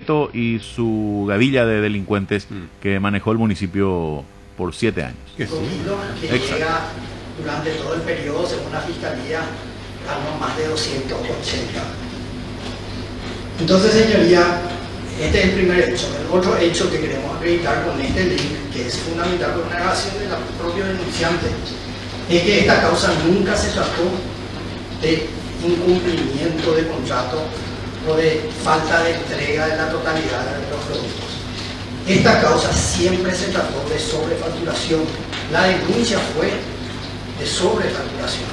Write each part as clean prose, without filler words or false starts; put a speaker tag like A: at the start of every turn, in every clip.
A: secreto y su gavilla de delincuentes que manejó el municipio por 7 años.
B: Que llega durante todo el periodo, según la Fiscalía, a no más de 280. Entonces, señoría, este es el primer hecho. El otro hecho que queremos acreditar con este link, que es fundamental por una grabación del propio denunciante, es que esta causa nunca se trató de incumplimiento de contrato o de falta de entrega de la totalidad de los productos. Esta causa siempre se trató de sobrefacturación. La denuncia fue de sobrefacturación.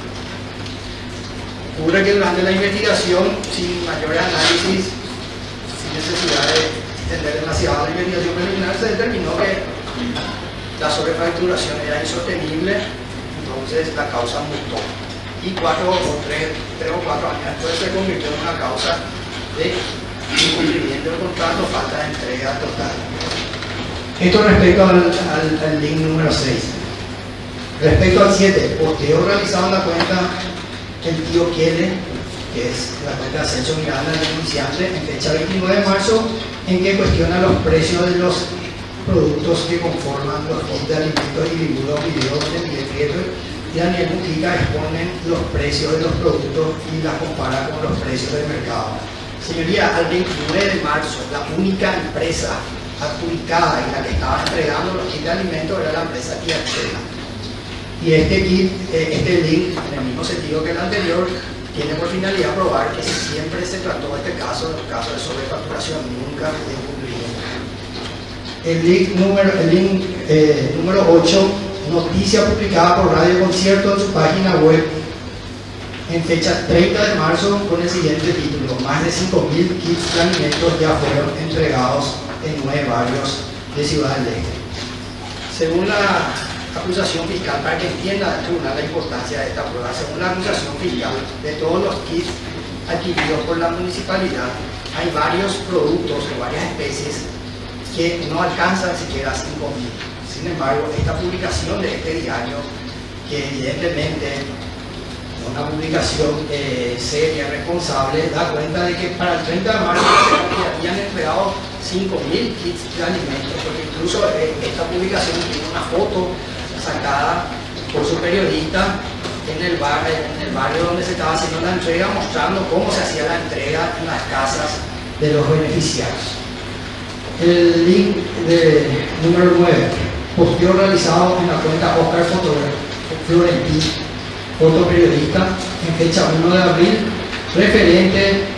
B: Ocurre que durante la investigación, sin mayor análisis, sin necesidad de extender demasiado la investigación preliminar, se determinó que la sobrefacturación era insostenible, entonces la causa mutó. Y 3 o 4 años después se convirtió en una causa de incumplimiento del contrato, falta de entrega total. Esto respecto al link número 6. Respecto al 7, posteo realizado en la cuenta el tío Kiele, que es la cuenta de Ascenso Miranda, el denunciante, en fecha 29 de marzo, en que cuestiona los precios de los productos que conforman los kits de alimentos y videos de Miguel Prieto y Daniel Mujica exponen los precios de los productos y las compara con los precios del mercado. Señoría, al 29 de marzo, la única empresa adjudicada y la que estaba entregando los kits de alimentos era la empresa Tiachela. Y este link, en el mismo sentido que el anterior, tiene por finalidad probar que siempre se trató este caso de sobrefacturación, nunca de incumplimiento. El link número 8, noticia publicada por Radio Concierto en su página web en fecha 30 de marzo con el siguiente título: más de 5.000 kits de alimentos ya fueron entregados en 9 barrios de Ciudad del Este. Según la acusación fiscal, para que entienda el tribunal la importancia de esta prueba, según la acusación fiscal, de todos los kits adquiridos por la municipalidad, hay varios productos o varias especies que no alcanzan siquiera 5.000. Sin embargo, esta publicación de este diario, que evidentemente es una publicación seria, responsable, da cuenta de que para el 30 de marzo se habían entregado 5.000 kits de alimentos, porque incluso esta publicación tiene una foto sacada por su periodista en el barrio donde se estaba haciendo la entrega, mostrando cómo se hacía la entrega en las casas de los beneficiarios. El link número 9, posteo realizado en la cuenta Oscar Florentín, fotoperiodista, en fecha 1 de abril, referente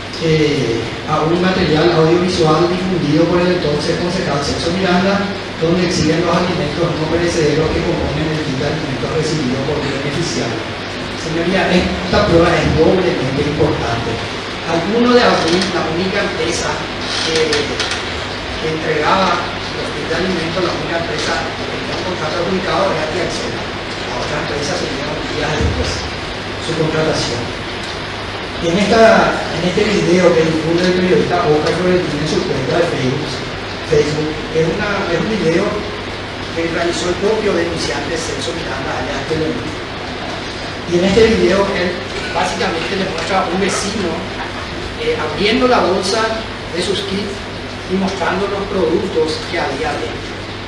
B: a un material audiovisual difundido por el entonces concejal Celso Miranda, donde exhiben los alimentos no perecederos que componen el kit de alimentos recibido por el beneficiario. Señoría, esta prueba es doblemente importante. Al 1 de abril, la única empresa que entregaba los kits de alimentos, la única empresa que tenía un contrato adjudicado era Tiachela. La otra empresa se dieron días después su contratación. Y en este video que difunde el periodista Oscar Florentín en su cuenta de Facebook, es un video que realizó el propio denunciante Celso Miranda allá en Televisa. Y en este video él básicamente le muestra a un vecino abriendo la bolsa de sus kits y mostrando los productos que había dentro.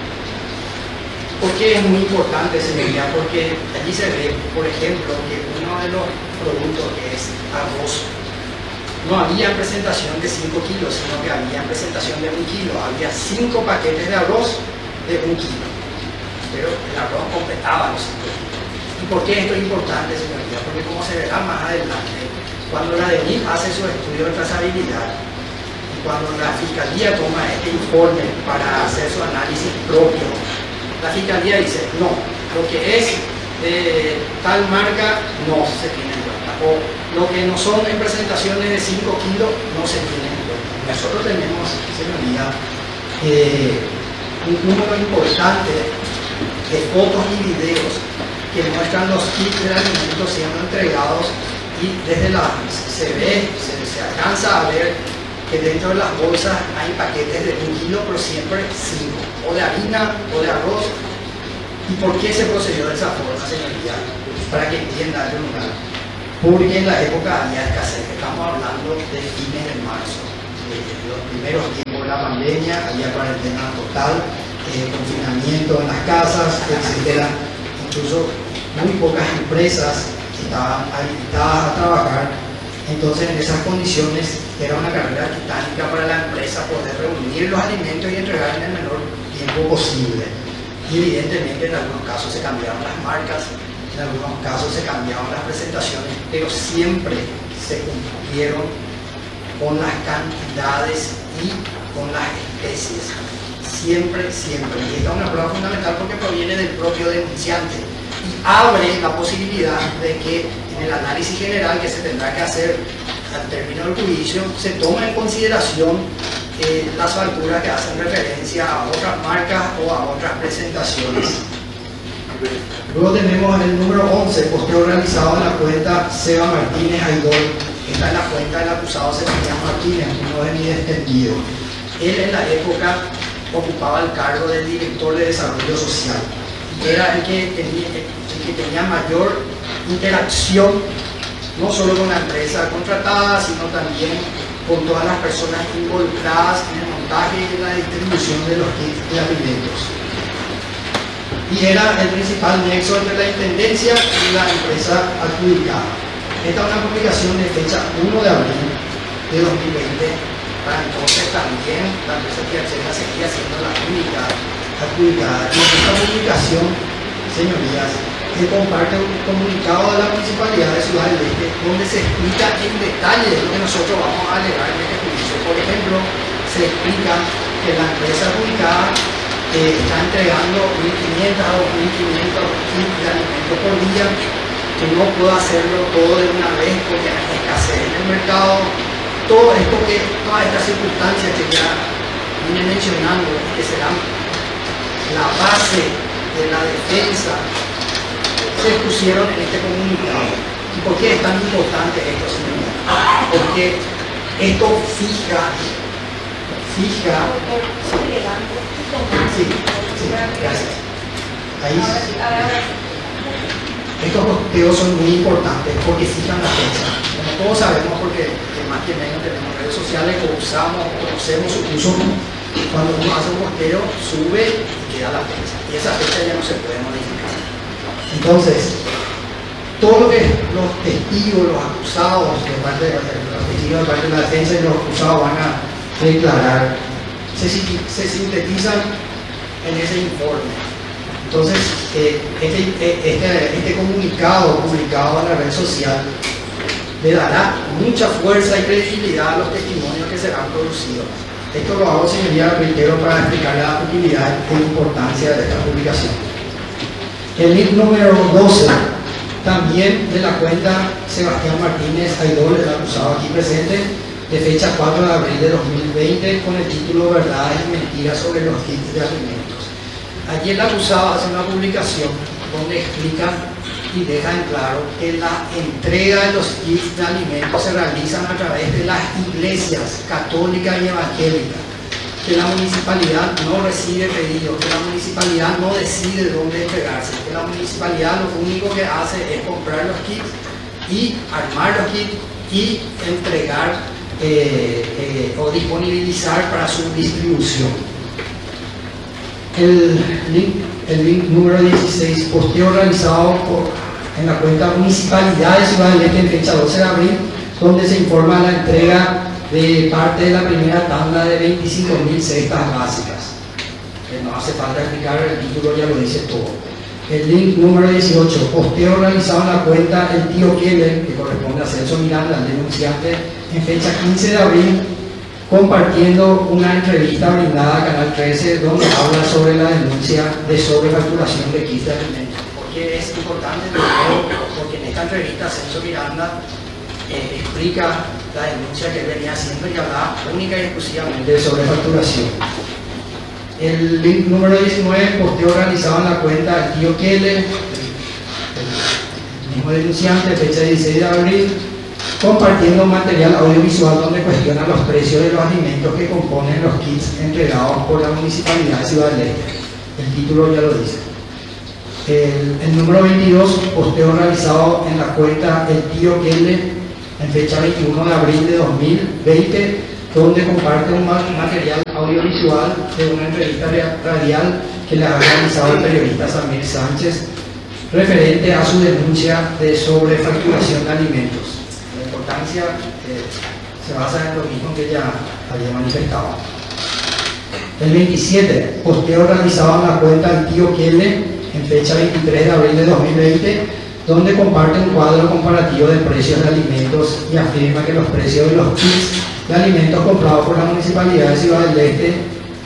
B: ¿Por qué es muy importante, señoría? Porque allí se ve, por ejemplo, que uno de los productos, que es arroz, no había en presentación de 5 kilos, sino que había en presentación de 1 kilo. Había 5 paquetes de arroz de 1 kilo, pero el arroz completaba los 5 kilos. ¿Y por qué esto es importante, señoría? Porque como se verá más adelante, cuando la DENIT hace su estudio de trazabilidad y cuando la Fiscalía toma este informe para hacer su análisis propio, la Fiscalía dice, no, lo que es de tal marca no se tiene en cuenta, o lo que no son en presentaciones de 5 kilos no se tiene en cuenta. Nosotros tenemos, señoría, un número importante de fotos y videos que muestran los kits de alimentos siendo entregados, y desde se alcanza a ver que dentro de las bolsas hay paquetes de 1 kilo, pero siempre 5, o de harina o de arroz. ¿Y por qué se procedió de esa forma, señoría? Para que entienda el lugar. Porque en la época había escasez, estamos hablando de fines de marzo, de los primeros días pandemia, había cuarentena total, confinamiento en las casas, etcétera. Incluso muy pocas empresas estaban habilitadas a trabajar. Entonces, en esas condiciones era una carrera titánica para la empresa poder reunir los alimentos y entregar en el menor tiempo posible. Y evidentemente en algunos casos se cambiaron las marcas, en algunos casos se cambiaron las presentaciones, pero siempre se cumplieron con las cantidades y con las especies. Siempre, siempre. Y esta es una prueba fundamental porque proviene del propio denunciante y abre la posibilidad de que en el análisis general que se tendrá que hacer al término del juicio se tome en consideración las facturas que hacen referencia a otras marcas o a otras presentaciones. Luego tenemos el número 11, posteo realizado en la cuenta Seba Martínez Aidol. Esta es la cuenta del acusado Sebastián Martínez, uno de mis extendidos. Él en la época ocupaba el cargo del director de desarrollo social y era el que tenía mayor interacción no solo con la empresa contratada, sino también con todas las personas involucradas en el montaje y en la distribución de los kits de alimentos. Y era el principal nexo entre la intendencia y la empresa adjudicada. Esta es una publicación de fecha 1 de abril de 2020. Para entonces también la empresa Tiarchela seguía siendo la única adjudicada. Y en esta publicación, señorías, se comparte un comunicado de la Municipalidad de Ciudad del Este donde se explica en detalle lo que nosotros vamos a alegar en este juicio. Por ejemplo, se explica que la empresa adjudicada está entregando 1.500 o 2.500 kits de alimentos por día, que no puede hacerlo todo de una vez porque hay escasez en el mercado. Todo esto todas estas circunstancias que ya vine mencionando, que serán la base de la defensa, se expusieron en este comunicado. ¿Y por qué es tan importante esto, señoría? Porque esto fija. Sí, gracias. Ahí estos posteos son muy importantes porque fijan la fecha. Como todos sabemos, porque más que menos tenemos redes sociales que usamos, conocemos su uso, cuando uno hace un posteo, sube y queda la fecha. Y esa fecha ya no se puede modificar. Entonces, todo lo que los testigos, los acusados, de parte de la defensa y los acusados van a declarar, se sintetizan en ese informe. Entonces, este comunicado publicado en la red social le dará mucha fuerza y credibilidad a los testimonios que serán producidos. Esto lo hago, señoría, reitero, para explicar la utilidad e importancia de esta publicación. El link número 12, también de la cuenta Sebastián Martínez Aidol, el acusado aquí presente, de fecha 4 de abril de 2020, con el título Verdades y Mentiras sobre los kits de alimentos. Allí el acusado hace una publicación donde explica y deja en claro que la entrega de los kits de alimentos se realizan a través de las iglesias católicas y evangélicas, que la municipalidad no recibe pedidos, que la municipalidad no decide dónde entregarse, que la municipalidad lo único que hace es comprar los kits y armar los kits y entregar o disponibilizar para su distribución. El link número 16, posteo realizado en la cuenta Municipalidad de Ciudad del Este en fecha 12 de abril, donde se informa la entrega de parte de la primera tanda de 25.000 cestas básicas. No hace falta explicar, el título ya lo dice todo. El link número 18, posteo realizado en la cuenta El Tío Keller, que corresponde a Celso Miranda, el denunciante, en fecha 15 de abril, compartiendo una entrevista brindada a Canal 13 donde habla sobre la denuncia de sobrefacturación de kits de alimentos. Porque es importante, porque en esta entrevista Celso Miranda explica la denuncia que él venía haciendo y habla única y exclusivamente de sobrefacturación. El link número 19, posteo realizado en la cuenta El Tío Keller, el mismo denunciante, fecha 16 de abril, compartiendo material audiovisual donde cuestiona los precios de los alimentos que componen los kits entregados por la Municipalidad de Ciudad del Este. El título ya lo dice. El número 22, posteo realizado en la cuenta El Tío Keller, en fecha 21 de abril de 2020, donde comparte un material audiovisual audiovisual de una entrevista radial que le ha realizado el periodista Samir Sánchez referente a su denuncia de sobrefacturación de alimentos. La importancia se basa en lo mismo que ella había manifestado. El 27, posteo realizado en la cuenta del tío Kele en fecha 23 de abril de 2020, donde comparte un cuadro comparativo de precios de alimentos y afirma que los precios de los kits de alimentos comprados por la Municipalidad de Ciudad del Este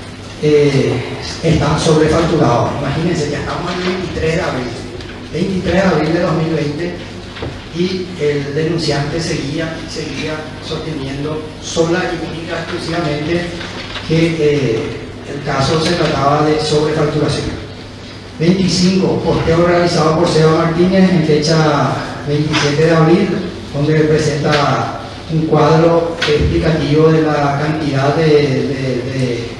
B: están sobrefacturados. Imagínense, ya estamos en el 23 de abril de 2020 y el denunciante seguía sosteniendo sola y única exclusivamente que el caso se trataba de sobrefacturación. 25, posteo realizado por Seba Martínez en fecha 27 de abril, donde presenta un cuadro explicativo de la cantidad de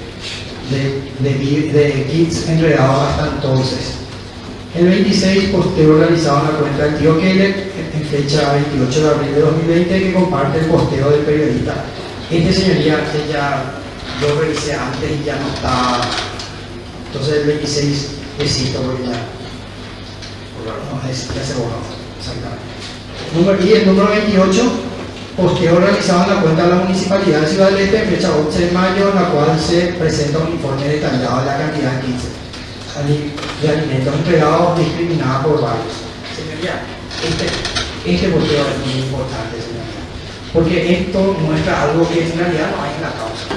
B: kits entregados hasta entonces. El 26, posteo realizado en la cuenta del tío Keller en fecha 28 de abril de 2020, que comparte el posteo del periodista. Señoría, que ya yo revisé antes y ya no está. Entonces el 26 existe porque ya se borró. Exactamente. Y el número 28, posteo realizado en la cuenta de la Municipalidad de Ciudad del Este en fecha 11 de mayo, en la cual se presenta un informe detallado de la cantidad de kits de alimentos entregados discriminados por varios. Señoría, este posteo es muy importante, señoría, porque esto muestra algo que en realidad no hay en la causa.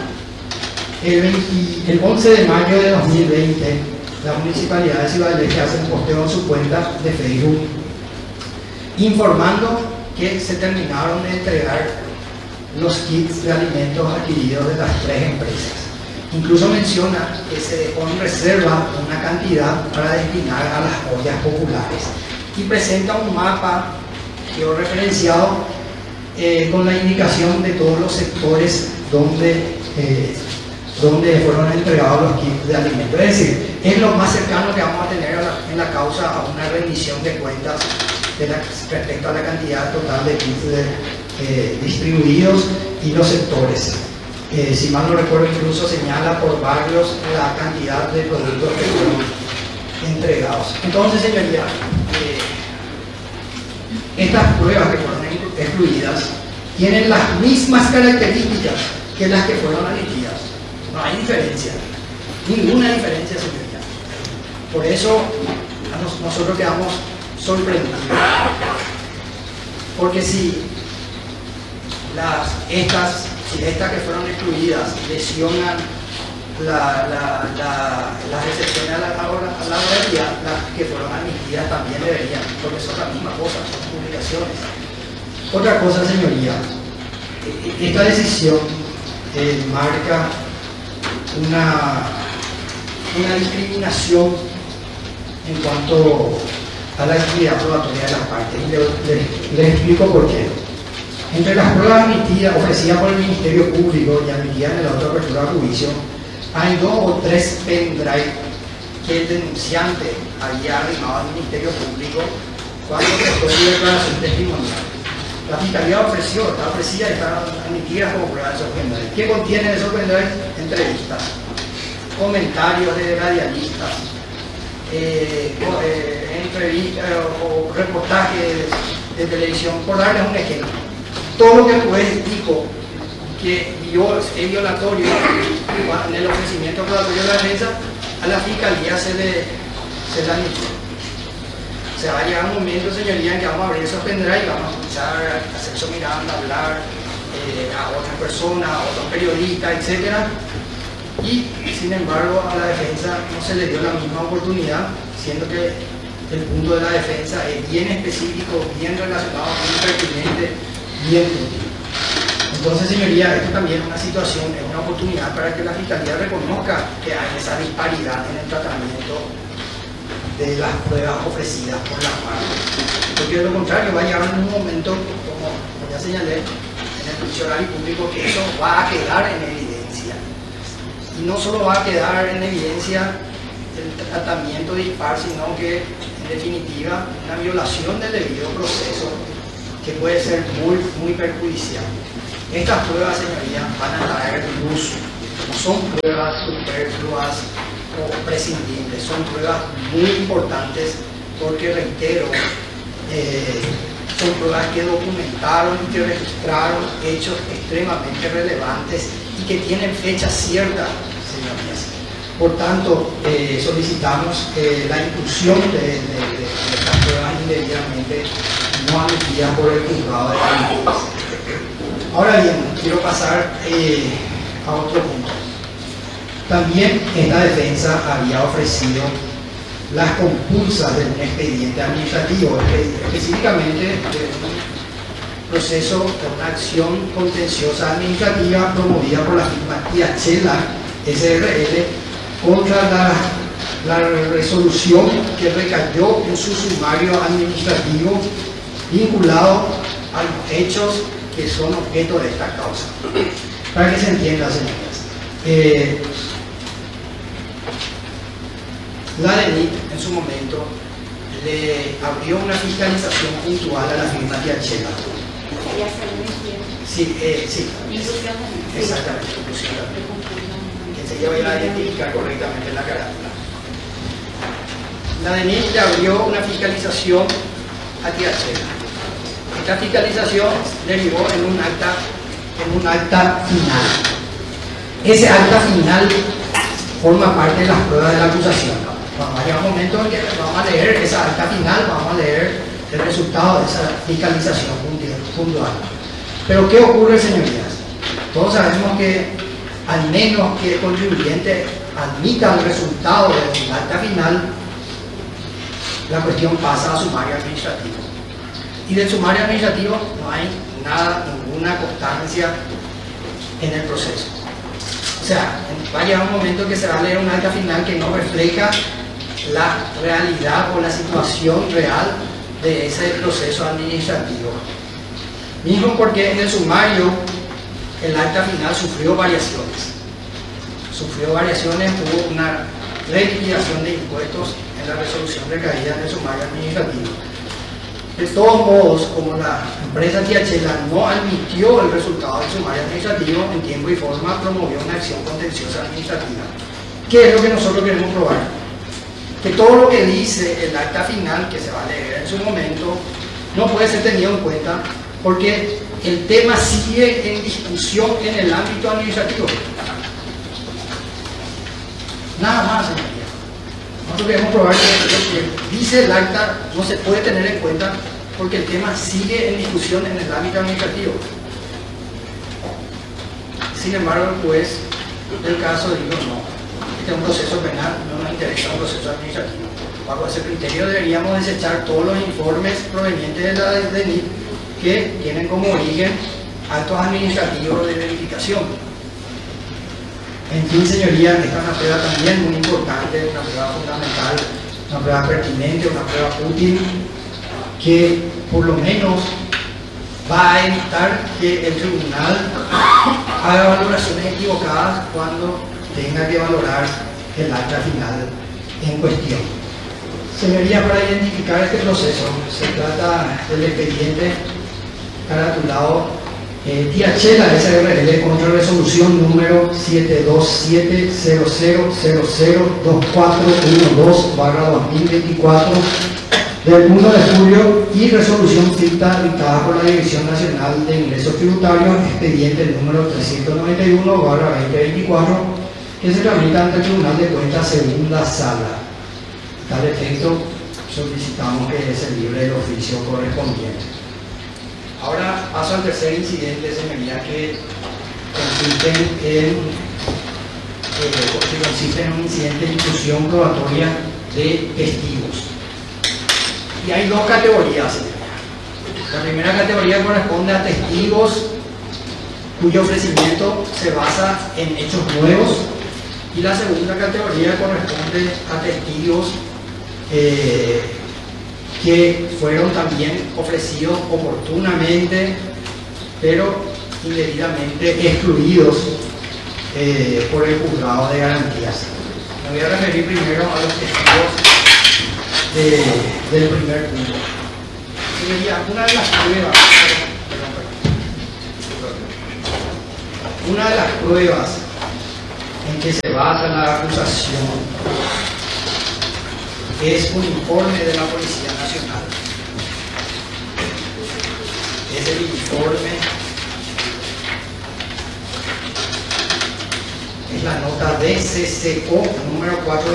B: El 11 de mayo de 2020, la Municipalidad de Ciudad del Este hace un posteo en su cuenta de Facebook informando que se terminaron de entregar los kits de alimentos adquiridos de las 3 empresas. Incluso menciona que se dejó en reserva una cantidad para destinar a las ollas populares y presenta un mapa georreferenciado con la indicación de todos los sectores donde fueron entregados los kits de alimentos. Es decir, es lo más cercano que vamos a tener en la causa a una rendición de cuentas respecto a la cantidad total de kits distribuidos y los sectores. Si mal no recuerdo, incluso señala por barrios la cantidad de productos que fueron entregados. Entonces, señoría, estas pruebas que fueron excluidas tienen las mismas características que las que fueron admitidas. No hay diferencia, ninguna diferencia, señoría. Por eso nosotros quedamos sorprendidos, porque si estas que fueron excluidas lesionan las excepciones a la oralidad, las que fueron admitidas también deberían, porque son la misma cosa, son publicaciones. Otra cosa, señoría, esta decisión marca una discriminación en cuanto a la actividad probatoria de las partes, y les explico por qué. Entre las pruebas ofrecidas por el Ministerio Público y admitidas en la otra apertura de juicio, hay 2 o 3 pendrive que el denunciante había arrimado al Ministerio Público cuando prestó su declaración testimonial. La Fiscalía está ofrecida y están admitidas como pruebas de esos pendrive. ¿Qué contienen esos pendrive? Entrevistas, comentarios de radialistas, entrevistas o reportajes de televisión, por darles un ejemplo. Todo lo que el juez dijo que es violatorio en el ofrecimiento probatorio de la defensa, a la Fiscalía se le admitió. Se va a llegar un momento, señoría, en que vamos a abrir esos pendrive y vamos a escuchar a Celso Miranda hablar a otras personas, a otros periodistas, etc. Y sin embargo a la defensa no se le dio la misma oportunidad, siendo que el punto de la defensa es bien específico, bien relacionado, bien pertinente, bien útil. Entonces, señoría, esto también es una situación, es una oportunidad para que la Fiscalía reconozca que hay esa disparidad en el tratamiento de las pruebas ofrecidas por las partes. Porque de lo contrario va a llegar en un momento, como ya señalé, en el juicio oral y público, que eso va a quedar en evidencia. Y no solo va a quedar en evidencia el tratamiento dispar, sino que en definitiva una violación del debido proceso que puede ser muy perjudicial. Estas pruebas, señorías, van a traer luz No son pruebas superfluas o prescindibles, son pruebas muy importantes porque, reitero, son pruebas que documentaron y que registraron hechos extremadamente relevantes y que tienen fecha cierta, señorías. Por tanto, solicitamos la inclusión de estas pruebas indebidamente no admitidas por el juzgado de garantías. Ahora bien, quiero pasar a otro punto. También esta defensa había ofrecido las compulsas de un expediente administrativo, específicamente de un proceso, de una acción contenciosa administrativa promovida por la firma Tiachela SRL contra la resolución que recayó en su sumario administrativo vinculado a los hechos que son objeto de esta causa. Para que se entienda, señorías, la DENIT en su momento le abrió una fiscalización puntual a la firma Tiachela. Sí, sí, exactamente, que se lleva a identificar correctamente la carátula. La DENIT le abrió una fiscalización a Tiachela. Esta fiscalización derivó en un acta final. Ese acta final forma parte de las pruebas de la acusación. Vamos a llegar un momento en que vamos a leer esa acta final, vamos a leer el resultado de esa fiscalización puntual. Pero ¿qué ocurre, señorías? Todos sabemos que al menos que el contribuyente admita el resultado del acta final, la cuestión pasa a sumario administrativo. Y del sumario administrativo no hay nada, ninguna constancia en el proceso. O sea, va a llegar un momento que se va a leer un acta final que no refleja la realidad o la situación real de ese proceso administrativo. Mismo porque en el sumario el acta final sufrió variaciones. Hubo una reliquidación de impuestos en la resolución recaída en el sumario administrativo. De todos modos, como la empresa Tiachela no admitió el resultado del sumario administrativo, en tiempo y forma promovió una acción contenciosa administrativa. ¿Qué es lo que nosotros queremos probar? Que todo lo que dice el acta final, que se va a leer en su momento, no puede ser tenido en cuenta porque el tema sigue en discusión en el ámbito administrativo. Nada más, señoría. Nosotros queremos probar que lo que dice el acta no se puede tener en cuenta porque el tema sigue en discusión en el ámbito administrativo. Sin embargo, el juez del caso dijo no. Este es un proceso penal, no nos interesa un proceso administrativo. Bajo ese criterio deberíamos desechar todos los informes provenientes de la DENIT que tienen como origen actos administrativos de verificación. En fin, señorías, esta es una prueba también muy importante, una prueba fundamental, una prueba pertinente, una prueba útil, que por lo menos va a evitar que el tribunal haga valoraciones equivocadas cuando tenga que valorar el acta final en cuestión. Señoría, para identificar este proceso, se trata del expediente caratulado Tiachela SRL contra resolución número 72700002412/2024 del 1 de julio y resolución ficta dictada por la Dirección Nacional de Ingresos Tributarios, expediente número 391/2024, que se tramita ante el Tribunal de Cuentas Segunda Sala. A tal efecto, solicitamos que se libre el oficio correspondiente. Ahora paso al tercer incidente, señoría, que consiste en un incidente de inclusión probatoria de testigos. Y hay dos categorías, señoría. La primera categoría corresponde a testigos cuyo ofrecimiento se basa en hechos nuevos, y la segunda categoría corresponde a testigos que fueron también ofrecidos oportunamente, pero indebidamente excluidos por el juzgado de garantías. Me voy a referir primero a los testigos del primer punto. Señoría, una de las pruebas en que se basa la acusación es un informe de la Policía Nacional. Es el informe, es la nota DCCO número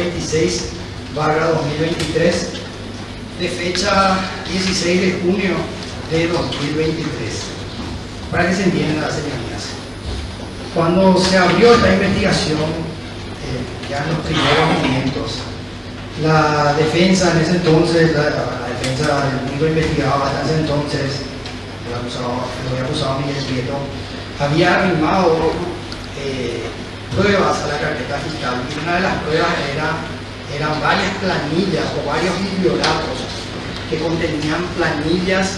B: 426/2023 de fecha 16 de junio de 2023. Para que se entienda, señorías, cuando se abrió esta investigación, ya en los primeros momentos, la defensa en ese entonces, la defensa del único investigado hasta ese entonces, el había acusado Miguel Prieto, había arrimado pruebas a la carpeta fiscal, y una de las pruebas eran varias planillas o varios biblioratos que contenían planillas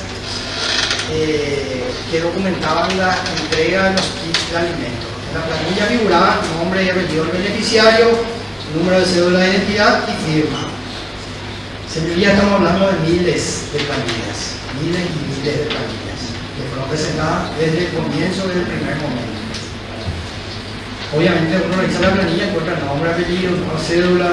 B: que documentaban la entrega de los kits de alimentos. En la planilla figuraban nombre y apellido del beneficiario, número de cédula de identidad y firma. Señoría, estamos hablando de miles de planillas, miles y miles de planillas que fueron presentadas desde el comienzo del primer momento. Obviamente uno revisa la planilla, encuentra nombre, apellido, número de cédula.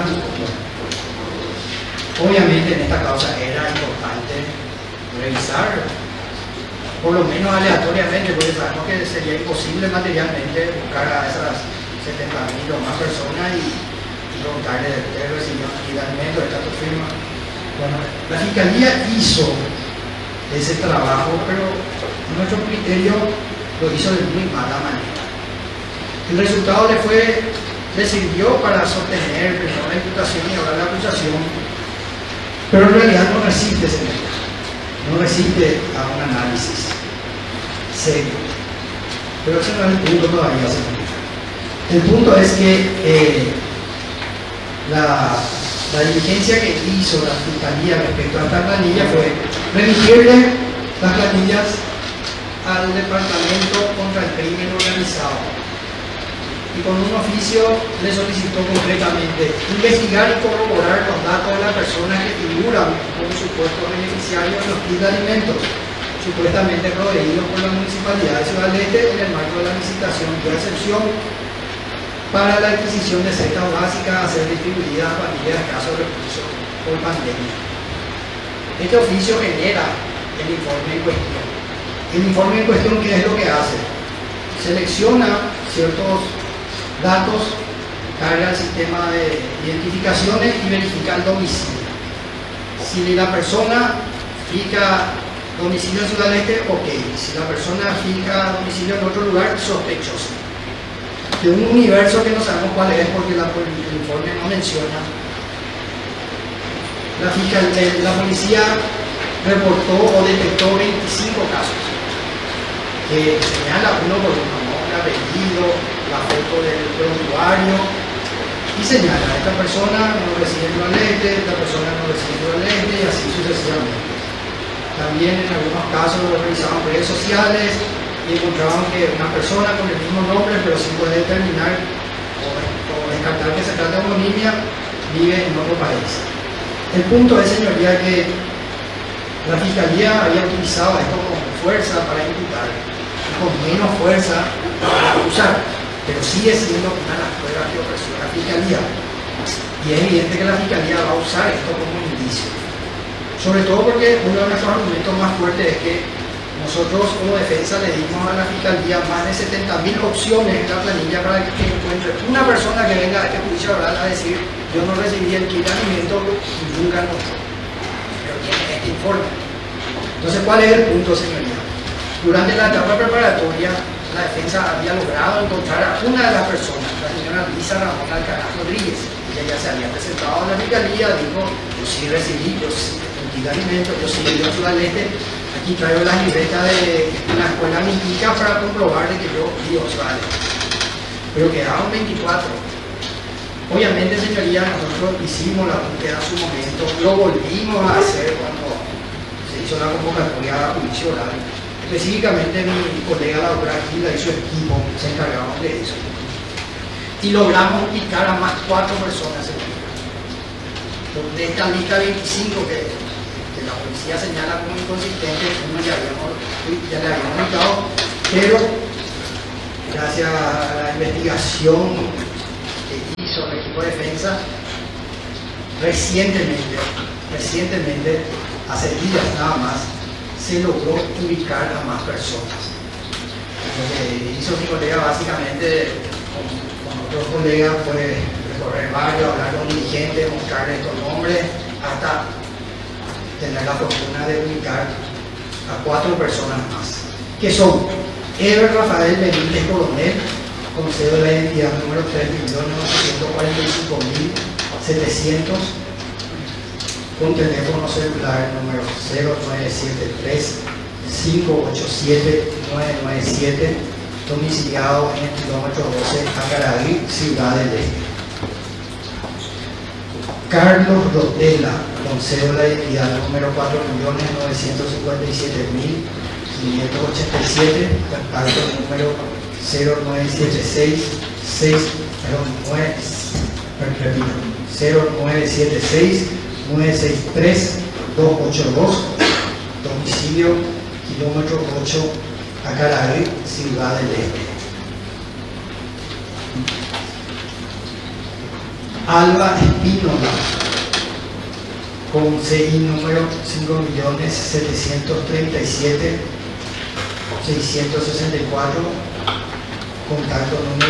B: Obviamente en esta causa era importante revisar, por lo menos aleatoriamente, porque sabemos que sería imposible materialmente buscar a esas 70.000 o más personas y preguntarle de recibió y alimentos, de tu firma. Bueno, la Fiscalía hizo ese trabajo, pero nuestro criterio lo hizo de muy mala manera. El resultado le sirvió para sostener primero la imputación y ahora la acusación, pero en realidad no resiste, señoría, no resiste a un análisis serio. Pero ese no es el punto todavía, señoría. El punto es que la diligencia que hizo la Fiscalía respecto a esta planilla fue remitirle las planillas al Departamento contra el Crimen Organizado y con un oficio le solicitó concretamente investigar y corroborar los datos de las personas que figuran como supuestos beneficiarios de los kits de alimentos supuestamente proveídos por la Municipalidad de Ciudad del Este en el marco de la licitación de excepción para la adquisición de cestas básicas a ser distribuidas a familias de escasos recursos por pandemia. Este oficio genera el informe en cuestión. El informe en cuestión, ¿qué es lo que hace? Selecciona ciertos datos, carga el sistema de identificaciones y verifica el domicilio. Si la persona fija domicilio en Ciudad del Este, ok. Si la persona fija domicilio en otro lugar, sospechoso. De un universo que no sabemos cuál es porque el informe no menciona, la policía reportó o detectó 25 casos que señala uno por uno, nombre, apellido, la foto del usuario y señala esta persona no reside en Ciudad del Este, esta persona no reside en Ciudad del Este y así sucesivamente. También en algunos casos revisaban redes sociales y encontraban que una persona con el mismo nombre, pero sin poder determinar o descartar que se trata de una niña, vive en otro país. El punto es, señoría, que la Fiscalía había utilizado esto como fuerza para imputar, y con menos fuerza para acusar, pero sigue siendo una de las pruebas que ofreció la Fiscalía. Y es evidente que la Fiscalía va a usar esto como indicio. Sobre todo porque uno de nuestros argumentos más fuertes es que nosotros como defensa le dimos a la Fiscalía más de 70.000 opciones en la planilla para que encuentre una persona que venga a este juicio oral a decir yo no recibí el kit de alimento y nunca lo hizo. Pero tiene este informe. Entonces, ¿cuál es el punto, señoría? Durante la etapa preparatoria, la defensa había logrado encontrar a una de las personas, la señora Lisa Ramón Alcaraz Rodríguez. Ella ya se había presentado a la Fiscalía, dijo yo sí recibí, yo sí el kit de alimento, yo sí le dio a Ciudad del Este. Aquí traigo las libretas de la escuela mítica para comprobar de que yo di 8 años. Pero quedaron 24. Obviamente, señoría, nosotros hicimos la búsqueda en su momento, lo volvimos a hacer cuando se hizo la convocatoria a juicio oral. Específicamente mi colega la doctora Gila y su equipo se encargaron de eso. Y logramos picar a más 4 personas, señoría. De esta lista 25 que la policía señala como inconsistente, uno ya le habíamos ubicado, pero gracias a la investigación Cuerpo de Defensa, recientemente, hace días nada más, se logró ubicar a más personas. Lo que hizo mi colega básicamente con otros colegas fue recorrer barrio, hablar con dirigentes, mostrarles estos nombres, hasta tener la fortuna de ubicar a 4 personas más, que son Ever Rafael Benítez Coronel, con cédula de identidad número 3.845.700, con teléfono celular número 0973-587-997, domiciliado en el kilómetro 12 Acaraví, Ciudad del Este. Carlos Rodela, con cédula de identidad número 4.957.587, contacto número 0976-963-282, domicilio kilómetro 8 Acaraví, Ciudad del Este. Alba Espínola, con CI número 5.737.664, contacto número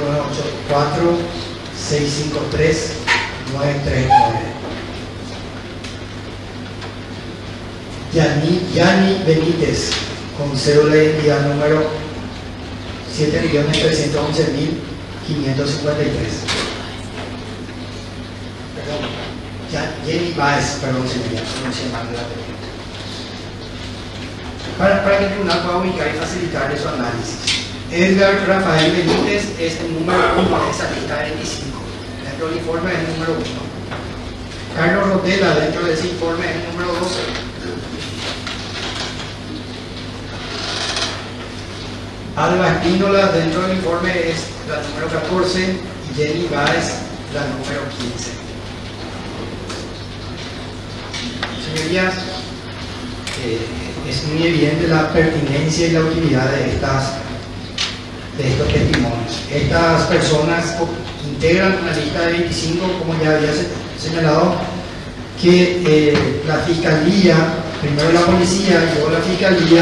B: 0984-653-939. Yani Benítez, con cédula de identidad número 7.311.553. Jenny Baez, perdón, señoría, pronuncié mal la pregunta. Para que el tribunal pueda ubicar y facilitarle su análisis. Edgar Rafael Benítez es el número 1 de esa lista 25. Dentro del informe es el número 1. Carlos Rodela, dentro de ese informe, es el número 12. Alba Espínola, dentro del informe, es la número 14. Y Jenny Baez, la número 15. Señorías, es muy evidente la pertinencia y la utilidad de estos testimonios. Estas personas integran una lista de 25, como ya había señalado, que la Fiscalía, primero la Policía y luego la Fiscalía,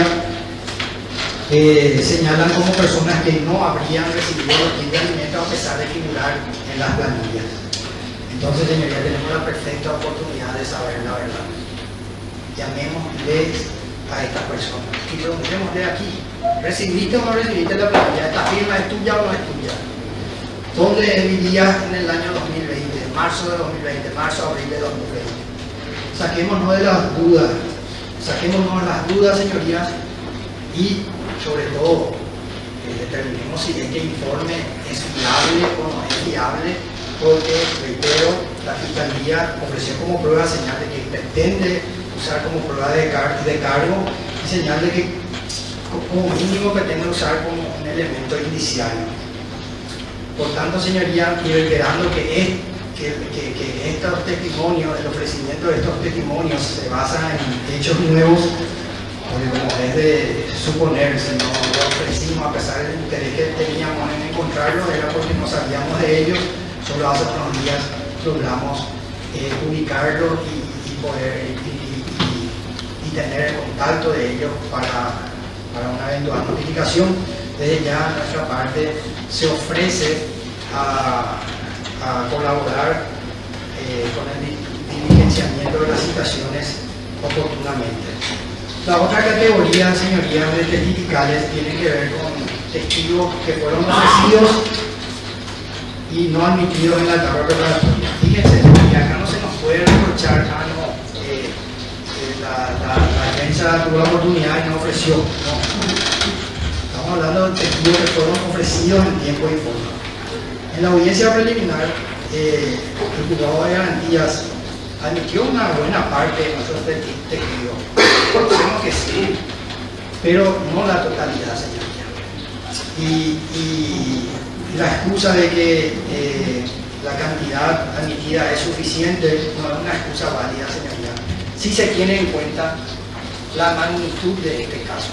B: señalan como personas que no habrían recibido los kits de alimentos a pesar de figurar en las planillas. Entonces, señorías, tenemos la perfecta oportunidad de saber la verdad. Llamémosles a estas personas y preguntémosle aquí: ¿recibiste o no recibiste la planilla? ¿Esta firma es tuya o no es tuya? ¿Dónde vivías en el año 2020? Marzo de 2020, abril de 2020. Saquémonos de las dudas, señorías, y sobre todo determinemos si este informe es viable o no es viable, porque, reitero, la Fiscalía ofreció como prueba señal de que pretende usar como prueba de cargo y señal de que como mínimo pretende usar como un elemento indicial. Por tanto, señoría, y reiterando que estos testimonios, el ofrecimiento de estos testimonios se basa en hechos nuevos, como es de suponerse, no lo ofrecimos a pesar del interés que teníamos en encontrarlos, era porque no sabíamos de ellos. Solo hace unos días logramos ubicarlos y poder y tener el contacto de ellos para una eventual notificación. Desde ya, nuestra parte se ofrece a colaborar con el diligenciamiento de las citaciones oportunamente. La otra categoría, señorías, de testificales tiene que ver con testigos que fueron ofrecidos y no admitidos en la etapa preparatoria. Fíjense, que acá no se nos puede reprochar, la defensa tuvo la oportunidad y no ofreció. No. Estamos hablando de testigos que fueron ofrecidos en tiempo y forma. En la audiencia preliminar, el juzgado de garantías admitió una buena parte de nuestros testigos. Sabemos que sí, pero no la totalidad, señoría. Y la excusa de que la cantidad admitida es suficiente no es una excusa válida, señoría, si se tiene en cuenta la magnitud de este caso.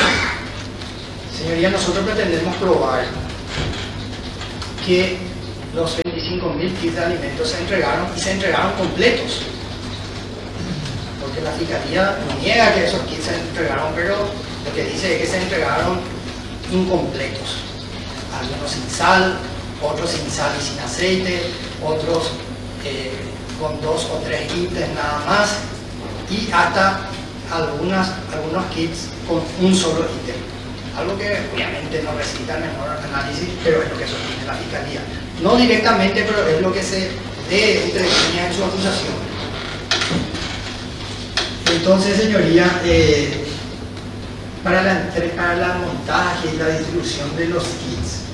B: Señoría, nosotros pretendemos probar que los 25.000 kits de alimentos se entregaron y se entregaron completos. Porque la Fiscalía no niega que esos kits se entregaron, pero lo que dice es que se entregaron incompletos. Algunos sin sal, otros sin sal y sin aceite, otros con 2 o 3 ítems nada más, y hasta algunos kits con un solo ítem. Algo que obviamente no necesita menor análisis, pero es lo que sostiene la Fiscalía. No directamente, pero es lo que se lee entre líneas en su acusación. Entonces, señoría, para la montaje y la distribución de los kits,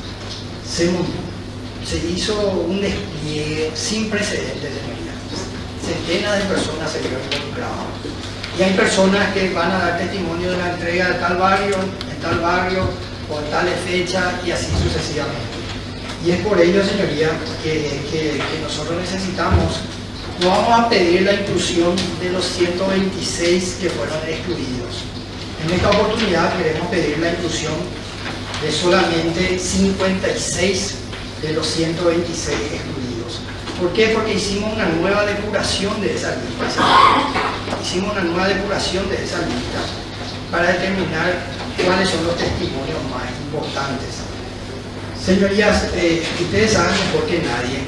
B: se hizo un despliegue sin precedentes, señoría. Centenas de personas se vieron involucradas. Y hay personas que van a dar testimonio de la entrega de tal barrio, en tal barrio, o en tal fecha, y así sucesivamente. Y es por ello, señoría, que nosotros necesitamos, no vamos a pedir la inclusión de los 126 que fueron excluidos. En esta oportunidad queremos pedir la inclusión de solamente 56 de los 126 excluidos. ¿Por qué? Porque hicimos una nueva depuración de esa lista. Hicimos una nueva depuración de esa lista para determinar cuáles son los testimonios más importantes. Señorías, ustedes saben mejor que nadie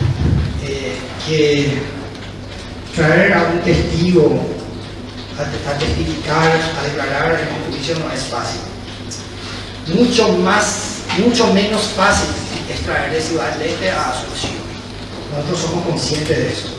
B: que traer a un testigo a testificar, a declarar en un juicio no es fácil. Mucho menos fácil es traer de Ciudad del Este a Asunción. Nosotros somos conscientes de eso.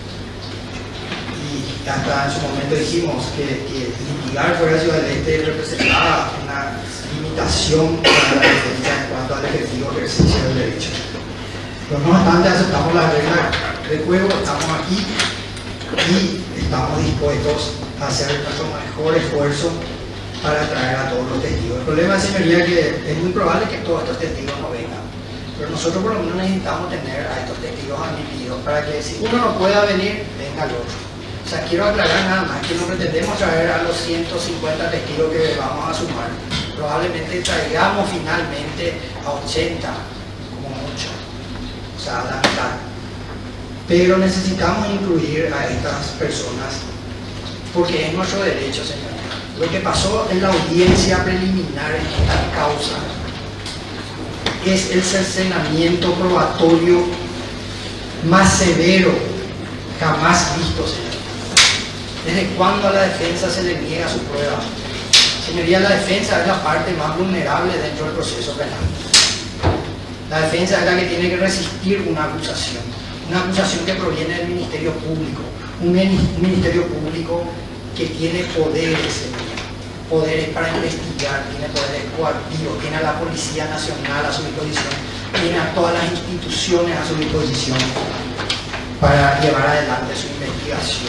B: Y hasta en su momento dijimos que litigar fuera de Ciudad del Este representaba una limitación para la defensa en cuanto al efectivo ejercicio del derecho. Pero no obstante, aceptamos la regla de juego, estamos aquí y estamos dispuestos a hacer nuestro mejor esfuerzo para traer a todos los testigos. El problema, señoría, es que es muy probable que todos estos testigos no vengan, pero nosotros por lo menos necesitamos tener a estos testigos admitidos para que si uno no pueda venir, venga el otro. O sea, quiero aclarar nada más que no pretendemos traer a los 150 testigos que vamos a sumar. Probablemente traigamos finalmente a 80, como mucho, o sea, a la mitad. Pero necesitamos incluir a estas personas porque es nuestro derecho, señor. Lo que pasó en la audiencia preliminar en esta causa es el cercenamiento probatorio más severo jamás visto, señor. ¿Desde cuándo a la defensa se le niega su prueba? Señoría, la defensa es la parte más vulnerable dentro del proceso penal. La defensa es la que tiene que resistir una acusación que proviene del Ministerio Público, un Ministerio Público que tiene poderes para investigar, tiene poderes coactivos, tiene a la Policía Nacional a su disposición, tiene a todas las instituciones a su disposición para llevar adelante su investigación.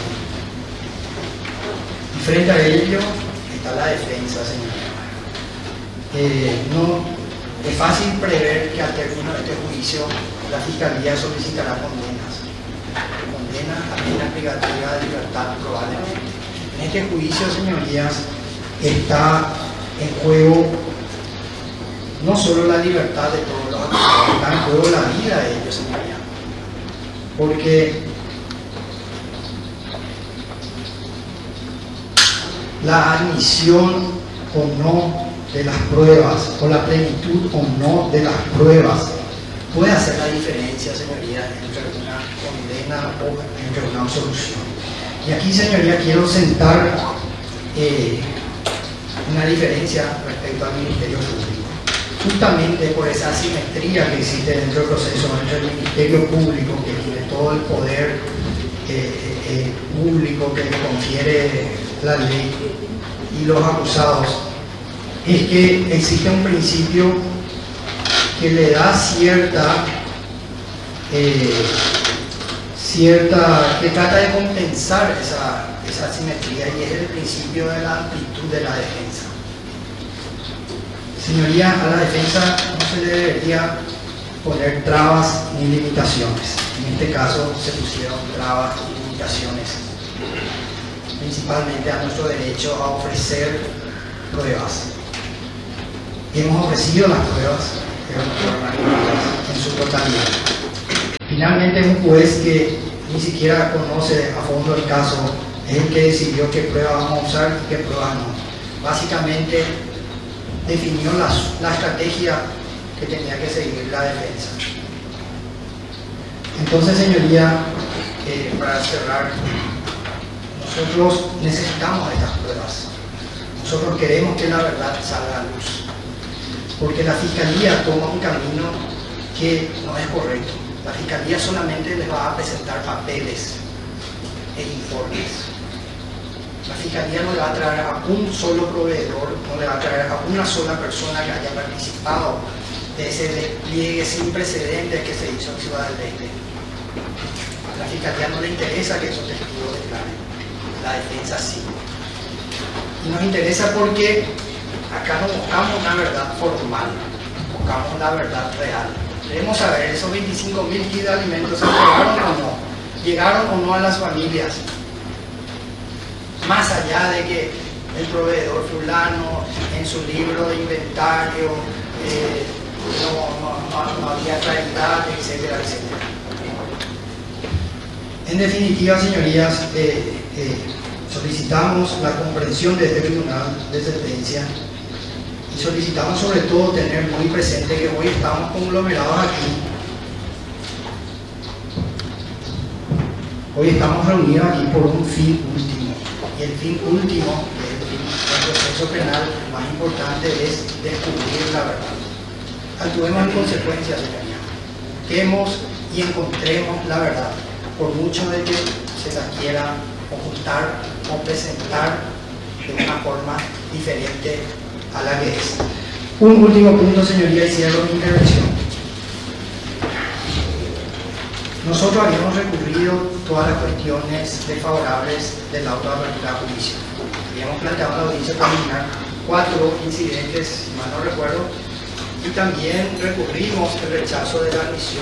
B: Y frente a ello está la defensa, señora. No es fácil prever que al término de este juicio la Fiscalía solicitará condenas a pena privativa de libertad probablemente. En este juicio, señorías, está en juego no solo la libertad de todos los acusados, está en juego la vida de ellos, señorías. Porque la admisión o no de las pruebas, o la plenitud o no de las pruebas, puede hacer la diferencia, señoría, entre una condena o entre una absolución. Y aquí, señoría, quiero sentar una diferencia respecto al Ministerio Público. Justamente por esa asimetría que existe dentro del proceso entre el Ministerio Público, que tiene todo el poder público que le confiere la ley, y los acusados, es que existe un principio que le da que trata de compensar esa asimetría, y es el principio de la amplitud de la defensa. Señoría, a la defensa no se le debería poner trabas ni limitaciones. En este caso se pusieron trabas y limitaciones, principalmente a nuestro derecho a ofrecer pruebas. Hemos ofrecido las pruebas, pero no fueron admitidas en su totalidad. Finalmente, un juez que ni siquiera conoce a fondo el caso es el que decidió qué pruebas vamos a usar y qué pruebas no. Básicamente definió la estrategia que tenía que seguir la defensa. Entonces, señoría, para cerrar, nosotros necesitamos estas pruebas. Nosotros queremos que la verdad salga a luz, porque la Fiscalía toma un camino que no es correcto. La Fiscalía solamente les va a presentar papeles e informes. La Fiscalía no le va a traer a un solo proveedor, no le va a traer a una sola persona que haya participado de ese despliegue sin precedentes que se hizo en Ciudad del Este. A la Fiscalía no le interesa que esos testigos declaren, la defensa sí. Y nos interesa porque acá no buscamos una verdad formal, buscamos la verdad real. Queremos saber, esos 25.000 kits de alimentos, ¿se entregaron o no? ¿Llegaron o no a las familias? Más allá de que el proveedor fulano en su libro de inventario no había claridad, etcétera, etcétera. En definitiva, señorías, solicitamos la comprensión de este tribunal de sentencia y solicitamos sobre todo tener muy presente que hoy estamos conglomerados aquí. Hoy estamos reunidos aquí por un fin último, y el fin último del proceso penal más importante es descubrir la verdad. Actuemos en consecuencia, señoría. Busquemos y encontremos la verdad, por mucho de que se la quiera ocultar o presentar de una forma diferente a la que es. Un último punto, señoría, y cierro mi intervención. Nosotros habíamos recurrido todas las cuestiones desfavorables del auto de apertura a juicio. Habíamos planteado en la audiencia preliminar 4 incidentes, si mal no recuerdo, y también recurrimos el rechazo de la admisión,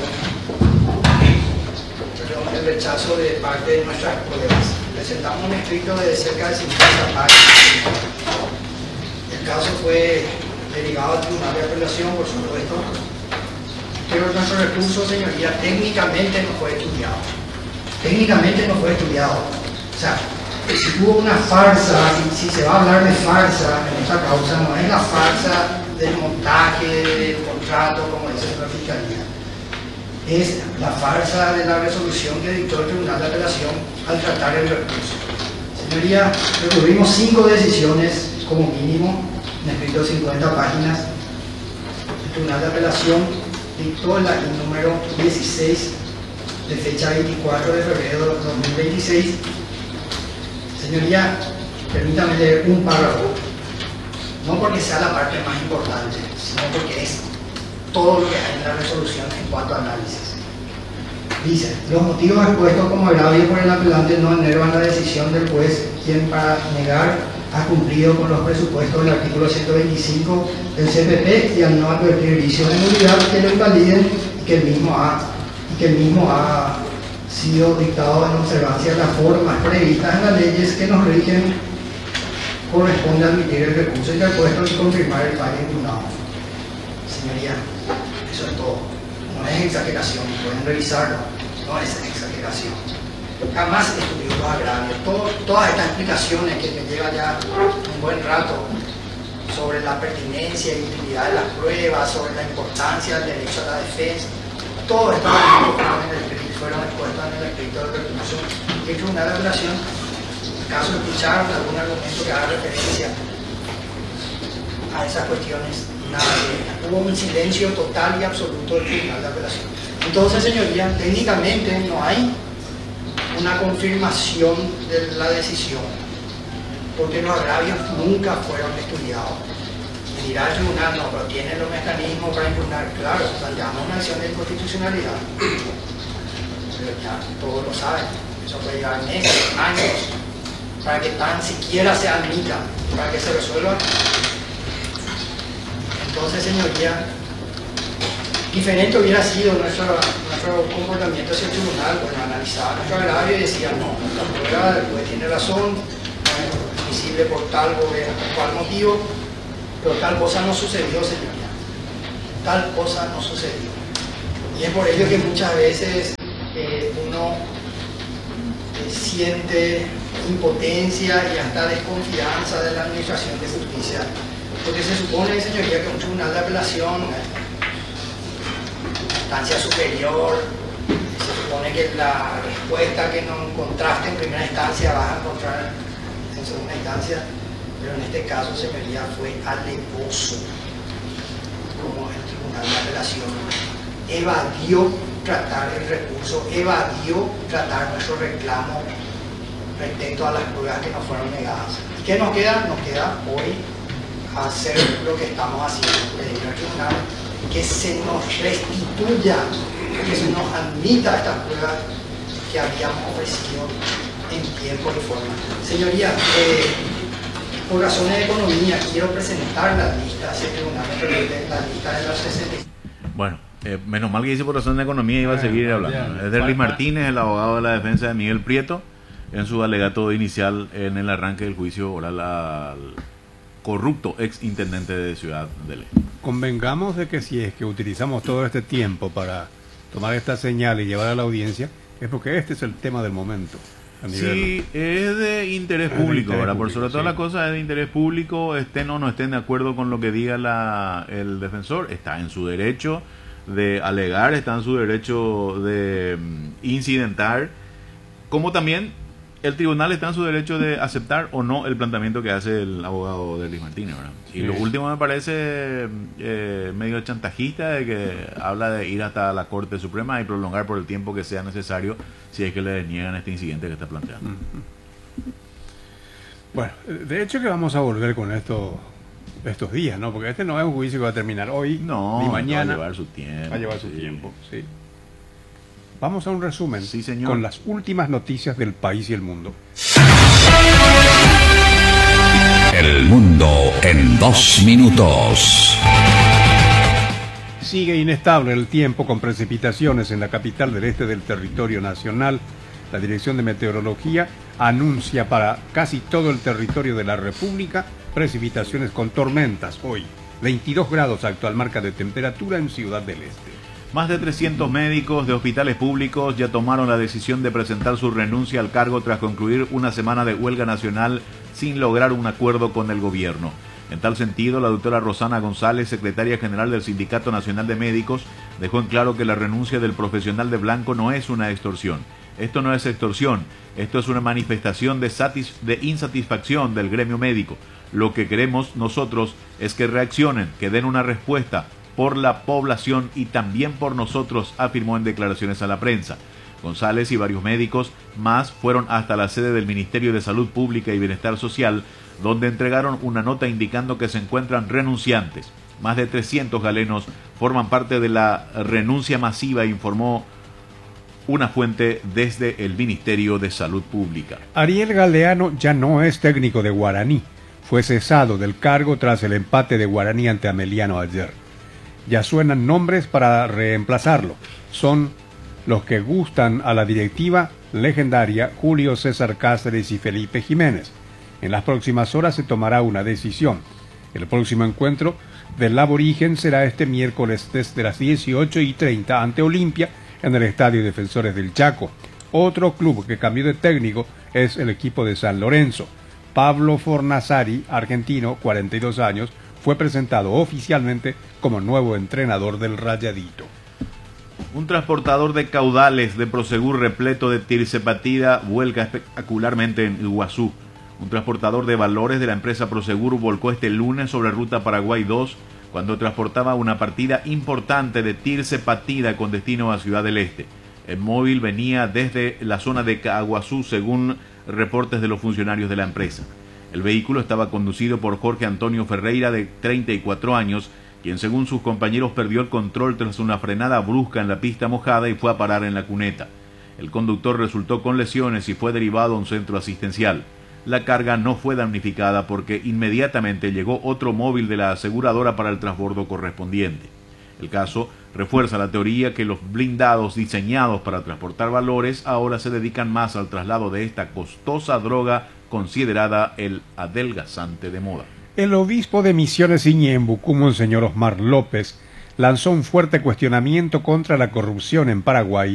B: el rechazo de parte de nuestras pruebas. Presentamos un escrito de cerca de 50 páginas. El caso fue derivado al Tribunal de Apelación, por supuesto, pero nuestro recurso, señoría, técnicamente no fue estudiado. Técnicamente no fue estudiado. O sea, si hubo una farsa, si se va a hablar de farsa en esta causa, no es la farsa del montaje, del contrato, como dice la Fiscalía. Es la farsa de la resolución que dictó el Tribunal de Apelación al tratar el recurso. Señoría, recurrimos 5 decisiones como mínimo, un escrito de 50 páginas. El Tribunal de Apelación dictó la número 16 de fecha 24 de febrero de 2026. Señoría, permítame leer un párrafo, no porque sea la parte más importante, sino porque es todo lo que hay en la resolución en cuanto a análisis. Dice: los motivos expuestos como agravio por el apelante no enervan la decisión del juez, quien para negar ha cumplido con los presupuestos del artículo 125 del CPP y al no advertir vicios de nulidad que lo invaliden y que el mismo ha sido dictado en observancia de las formas previstas en las leyes que nos rigen, corresponde admitir el recurso interpuesto y confirmar el fallo impugnado. Señoría, eso es todo. No es exageración, pueden revisarlo, no es exageración. Jamás estudió los agravios. Todas estas explicaciones que me llevan ya un buen rato sobre la pertinencia y utilidad de las pruebas, sobre la importancia del derecho a la defensa, todo esto fueron expuestos en el escrito del recurso. Y el Tribunal de Apelación, ¿acaso escucharon algún argumento que haga referencia a esas cuestiones? Nada, hubo un silencio total y absoluto del Tribunal de Apelación. Entonces, señoría, técnicamente no hay una confirmación de la decisión, porque los agravios nunca fueron estudiados. Y dirá el tribunal: no, pero tiene los mecanismos para impugnar. Claro, planteamos una acción de inconstitucionalidad, pero ya todos lo saben, eso puede llevar meses, años, para que tan siquiera se admita, para que se resuelva. Entonces, señoría, diferente hubiera sido nuestro comportamiento hacia el tribunal. Bueno, analizaba nuestro agravio y decía: no, la prueba del juez tiene razón, no es admisible por tal o cual motivo, pero tal cosa no sucedió, señoría. Tal cosa no sucedió. Y es por ello que muchas veces uno siente impotencia y hasta desconfianza de la administración de justicia, porque se supone, señoría, que un tribunal de apelación, una instancia superior, se supone que la respuesta que no encontraste en primera instancia vas a encontrar en segunda instancia, pero en este caso, señoría, fue alevoso como el tribunal de apelación evadió tratar el recurso, evadió tratar nuestro reclamo respecto a las pruebas que nos fueron negadas. ¿Y qué nos queda? Nos queda hoy hacer lo que estamos haciendo, pedir al tribunal que se nos restituya, que se nos admita estas pruebas que habíamos ofrecido en tiempo y forma. Señoría, por razones de economía quiero presentar la lista, ese tribunal la lista de los 65.
A: Bueno, menos mal que dice por razón de economía, iba a seguir hablando. Es de Luis Martínez, el abogado de la defensa de Miguel Prieto, en su alegato inicial en el arranque del juicio oral al corrupto ex intendente de Ciudad del Este.
C: Convengamos de que si es que utilizamos todo este tiempo para tomar esta señal y llevar a la audiencia, es porque este es el tema del momento.
A: Sí, es de interés público, ¿verdad? Por sobre todas las cosas es de interés público, estén o no estén de acuerdo con lo que diga el defensor, está en su derecho de alegar, está en su derecho de incidentar, como también el tribunal está en su derecho de aceptar o no el planteamiento que hace el abogado de Luis Martínez, ¿verdad? Y lo último me parece medio chantajista, de que habla de ir hasta la Corte Suprema y prolongar por el tiempo que sea necesario si es que le deniegan este incidente que está planteando.
C: Bueno, de hecho que vamos a volver con esto estos días, ¿no? Porque este no es un juicio que va a terminar hoy ni mañana.
A: Va a llevar su tiempo.
C: Va a llevar su tiempo, sí. Vamos a un resumen
A: señor,
C: con las últimas noticias del país y el mundo.
D: El mundo en 2 minutos.
C: Sigue inestable el tiempo con precipitaciones en la capital del este del territorio nacional. La Dirección de Meteorología anuncia para casi todo el territorio de la República precipitaciones con tormentas hoy. 22 grados actual marca de temperatura en Ciudad del Este.
A: Más de 300 médicos de hospitales públicos ya tomaron la decisión de presentar su renuncia al cargo tras concluir una semana de huelga nacional sin lograr un acuerdo con el gobierno. En tal sentido, la doctora Rosana González, secretaria general del Sindicato Nacional de Médicos, dejó en claro que la renuncia del profesional de blanco no es una extorsión. Esto no es extorsión, esto es una manifestación de insatisfacción del gremio médico. Lo que queremos nosotros es que reaccionen, que den una respuesta por la población y también por nosotros, afirmó en declaraciones a la prensa. González y varios médicos más fueron hasta la sede del Ministerio de Salud Pública y Bienestar Social, donde entregaron una nota indicando que se encuentran renunciantes. Más de 300 galenos forman parte de la renuncia masiva, informó una fuente desde el Ministerio de Salud Pública.
C: Ariel Galeano ya no es técnico de Guaraní. Fue cesado del cargo tras el empate de Guaraní ante Ameliano ayer. Ya suenan nombres para reemplazarlo. Son los que gustan a la directiva legendaria Julio César Cáceres y Felipe Jiménez. En las próximas horas se tomará una decisión. El próximo encuentro del aborigen será este miércoles desde las 18:30 ante Olimpia en el Estadio Defensores del Chaco. Otro club que cambió de técnico es el equipo de San Lorenzo. Pablo Fornazari, argentino, 42 años, fue presentado oficialmente como nuevo entrenador del Rayadito.
A: Un transportador de caudales de Prosegur repleto de tirsepatida vuelca espectacularmente en Iguazú. Un transportador de valores de la empresa Prosegur volcó este lunes sobre Ruta Paraguay 2 cuando transportaba una partida importante de tirsepatida con destino a Ciudad del Este. El móvil venía desde la zona de Caguazú, según reportes de los funcionarios de la empresa. El vehículo estaba conducido por Jorge Antonio Ferreira, de 34 años, quien según sus compañeros perdió el control tras una frenada brusca en la pista mojada y fue a parar en la cuneta. El conductor resultó con lesiones y fue derivado a un centro asistencial. La carga no fue damnificada porque inmediatamente llegó otro móvil de la aseguradora para el transbordo correspondiente. El caso refuerza la teoría que los blindados diseñados para transportar valores ahora se dedican más al traslado de esta costosa droga considerada el adelgazante de moda.
C: El obispo de Misiones Iñembucú, Monseñor Osmar López, lanzó un fuerte cuestionamiento contra la corrupción en Paraguay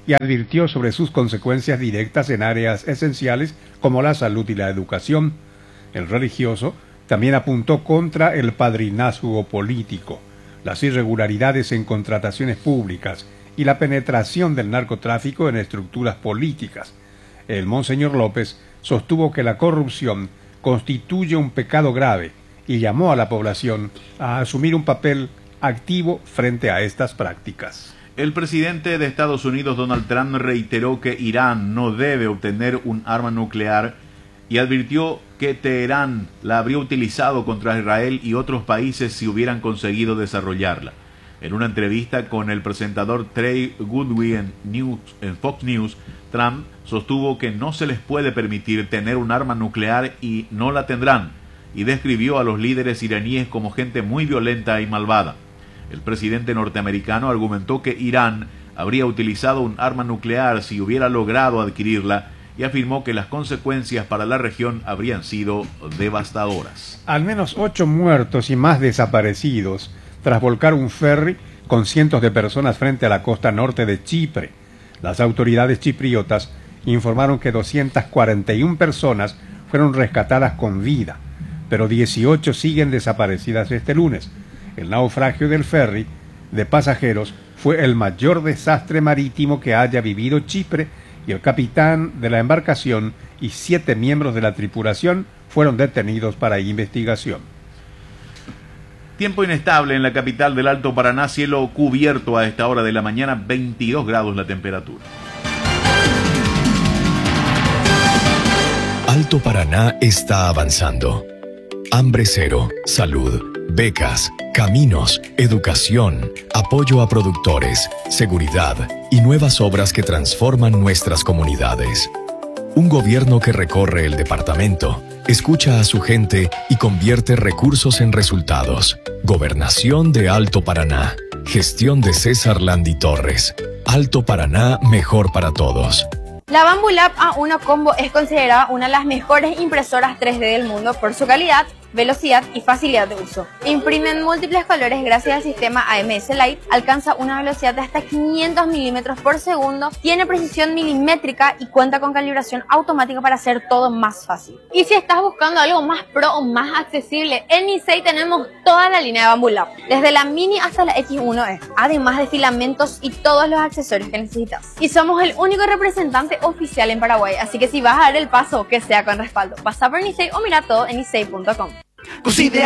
C: y advirtió sobre sus consecuencias directas en áreas esenciales como la salud y la educación. El religioso también apuntó contra el padrinazgo político, las irregularidades en contrataciones públicas y la penetración del narcotráfico en estructuras políticas. El monseñor López sostuvo que la corrupción constituye un pecado grave y llamó a la población a asumir un papel activo frente a estas prácticas.
A: El presidente de Estados Unidos, Donald Trump, reiteró que Irán no debe obtener un arma nuclear y advirtió que Teherán la habría utilizado contra Israel y otros países si hubieran conseguido desarrollarla. En una entrevista con el presentador Trey Goodwin en Fox News, Trump sostuvo que no se les puede permitir tener un arma nuclear y no la tendrán, y describió a los líderes iraníes como gente muy violenta y malvada. El presidente norteamericano argumentó que Irán habría utilizado un arma nuclear si hubiera logrado adquirirla y afirmó que las consecuencias para la región habrían sido devastadoras.
C: Al menos 8 muertos y más desaparecidos tras volcar un ferry con cientos de personas frente a la costa norte de Chipre. Las autoridades chipriotas informaron que 241 personas fueron rescatadas con vida, pero 18 siguen desaparecidas este lunes. El naufragio del ferry de pasajeros fue el mayor desastre marítimo que haya vivido Chipre y el capitán de la embarcación y 7 miembros de la tripulación fueron detenidos para investigación.
A: Tiempo inestable en la capital del Alto Paraná, cielo cubierto a esta hora de la mañana, 22 grados la temperatura.
E: Alto Paraná está avanzando. Hambre cero, salud, becas, caminos, educación, apoyo a productores, seguridad y nuevas obras que transforman nuestras comunidades. Un gobierno que recorre el departamento, escucha a su gente y convierte recursos en resultados. Gobernación de Alto Paraná. Gestión de César Landi Torres. Alto Paraná, mejor para todos.
F: La Bambu Lab A1 Combo es considerada una de las mejores impresoras 3D del mundo por su calidad, velocidad y facilidad de uso. Imprime en múltiples colores gracias al sistema AMS Light, alcanza una velocidad de hasta 500 milímetros por segundo, tiene precisión milimétrica y cuenta con calibración automática para hacer todo más fácil. Y si estás buscando algo más pro o más accesible, en Nisei tenemos toda la línea de Bambu Lab, desde la Mini hasta la X1E, además de filamentos y todos los accesorios que necesitas. Y somos el único representante oficial en Paraguay, así que si vas a dar el paso, que sea con respaldo. Pasa por Nisei o mira todo en nisei.com.